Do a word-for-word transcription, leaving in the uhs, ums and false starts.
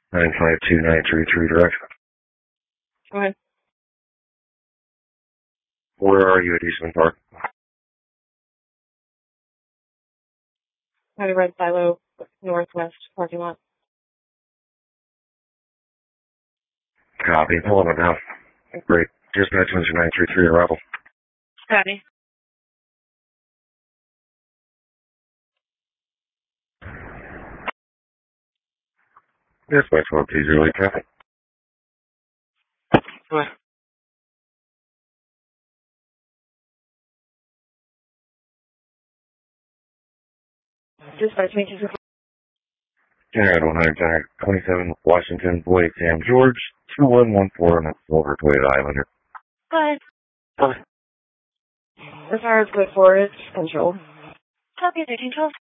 nine five two nine three three direct. Go ahead. Where are you at Eastman Park? By the Red Silo Northwest parking lot. Copy. Pulling it now. Great. Dispatch Windsor nine three three arrival. Copy. Dispatch one two zero eight traffic. Go ahead. Dispatch me to General one hundred ten twenty-seven Washington Boyd Sam George two one one four on Silver Toyota Highlander. Go ahead. Okay. As far as good for is control. Copy, thirteen twelve.